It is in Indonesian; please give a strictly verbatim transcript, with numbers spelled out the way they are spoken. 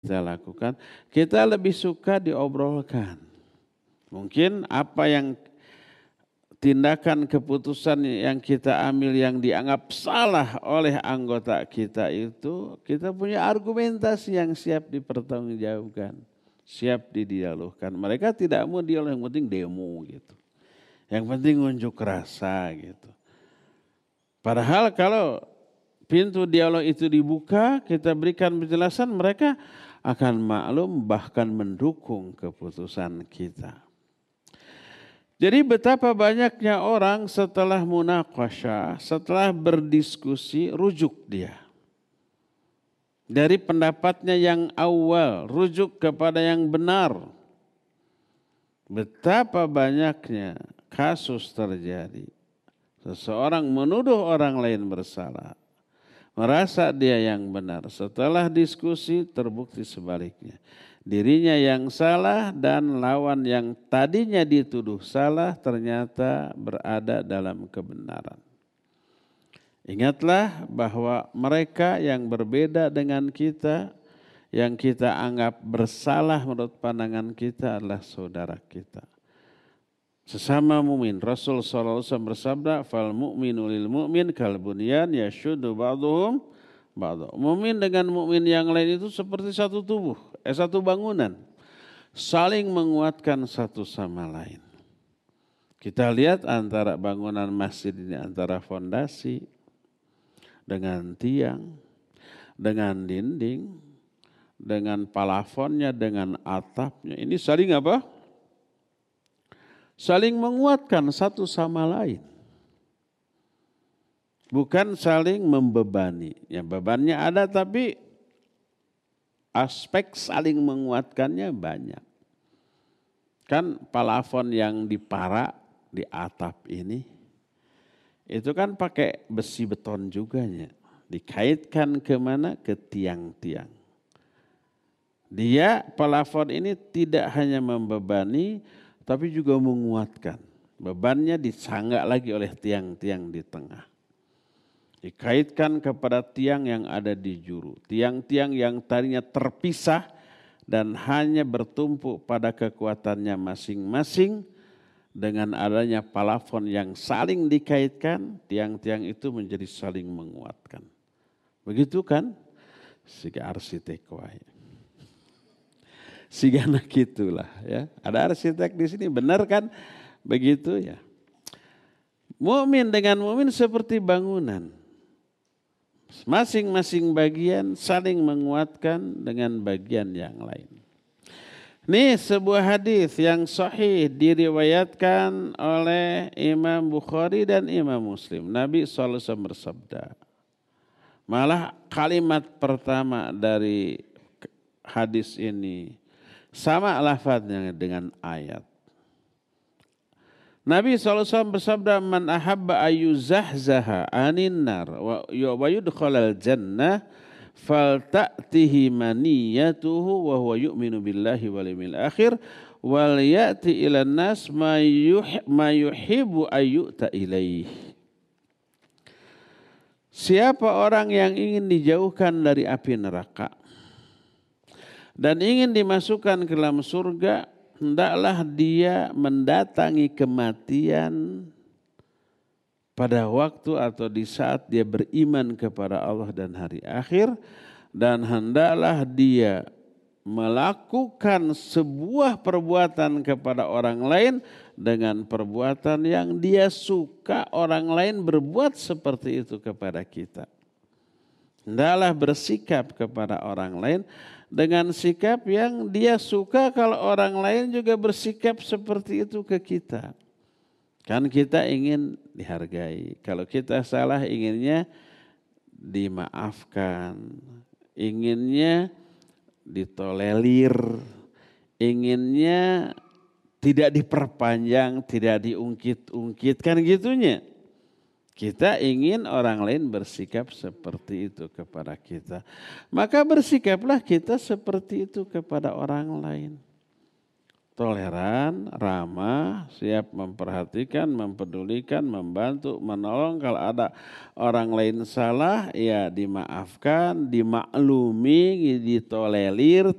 kita lakukan, kita lebih suka diobrolkan. Mungkin apa yang tindakan keputusan yang kita ambil yang dianggap salah oleh anggota kita itu, kita punya argumentasi yang siap dipertanggungjawabkan, siap didialogkan. Mereka tidak mau dialog, yang penting demo gitu. Yang penting unjuk rasa gitu. Padahal kalau pintu dialog itu dibuka, kita berikan penjelasan, mereka akan maklum bahkan mendukung keputusan kita. Jadi betapa banyaknya orang setelah munaqasyah, setelah berdiskusi, rujuk dia. Dari pendapatnya yang awal, rujuk kepada yang benar. Betapa banyaknya kasus terjadi. Seseorang menuduh orang lain bersalah. Merasa dia yang benar. Setelah diskusi terbukti sebaliknya. Dirinya yang salah dan lawan yang tadinya dituduh salah ternyata berada dalam kebenaran. Ingatlah bahwa mereka yang berbeda dengan kita, yang kita anggap bersalah menurut pandangan kita adalah saudara kita. Sesama mumin. Rasul sallallahu alaihi wasallam bersabda, "Fal mu'minu lil mu'min kal bunyan yashuddu ba'dhum ba'dha." Mumin dengan mumin yang lain itu seperti satu tubuh, eh satu bangunan. Saling menguatkan satu sama lain. Kita lihat antara bangunan masjid ini antara fondasi dengan tiang, dengan dinding, dengan palafonnya, dengan atapnya. Ini saling apa? Saling menguatkan satu sama lain. Bukan saling membebani. Ya, bebannya ada tapi aspek saling menguatkannya banyak. Kan plafon yang diparak di atap ini, itu kan pakai besi beton juga ya. Dikaitkan kemana? Ke tiang-tiang. Dia plafon ini tidak hanya membebani, tapi juga menguatkan. Bebannya disanggak lagi oleh tiang-tiang di tengah. Dikaitkan kepada tiang yang ada di juru. Tiang-tiang yang tadinya terpisah dan hanya bertumpu pada kekuatannya masing-masing. Dengan adanya plafon yang saling dikaitkan, tiang-tiang itu menjadi saling menguatkan. Begitu kan? Siga arsitek wae. Sigana gitulah ya. Ada arsitek di sini, benar kan? Begitu ya. Mukmin dengan mukmin seperti bangunan. Masing-masing bagian saling menguatkan dengan bagian yang lain. Ini sebuah hadis yang sahih diriwayatkan oleh Imam Bukhari dan Imam Muslim. Nabi shallallahu alaihi wasallam bersabda. Malah kalimat pertama dari hadis ini sama lafadznya dengan ayat. Nabi shallallahu alaihi wasallam bersabda, "Man ahabba ayyuzahzaha anin nar wa yudkhalal jannah falta'tihi maniyatuhu wa huwa yu'minu billahi wal yawmil akhir wal ya'ti ilan nas ma yuhibbu ayyuta ilaih." Siapa orang yang ingin dijauhkan dari api neraka dan ingin dimasukkan ke dalam surga, hendaklah dia mendatangi kematian pada waktu atau di saat dia beriman kepada Allah dan hari akhir, dan hendaklah dia melakukan sebuah perbuatan kepada orang lain dengan perbuatan yang dia suka orang lain berbuat seperti itu kepada kita. Hendaklah bersikap kepada orang lain dengan sikap yang dia suka kalau orang lain juga bersikap seperti itu ke kita. Kan kita ingin dihargai. Kalau kita salah inginnya dimaafkan. Inginnya ditolerir. Inginnya tidak diperpanjang, tidak diungkit-ungkit. Kan gitunya. Kita ingin orang lain bersikap seperti itu kepada kita. Maka bersikaplah kita seperti itu kepada orang lain. toleran, ramah, siap memperhatikan, mempedulikan, membantu, menolong. Kalau ada orang lain salah, ya dimaafkan, dimaklumi, ditolerir,